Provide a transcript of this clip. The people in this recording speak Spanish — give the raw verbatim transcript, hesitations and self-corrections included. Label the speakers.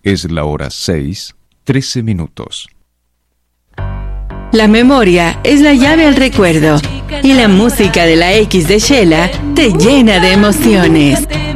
Speaker 1: Es la hora seis, trece minutos.
Speaker 2: La memoria es la llave al recuerdo y la música de la X de Shela te llena de emociones.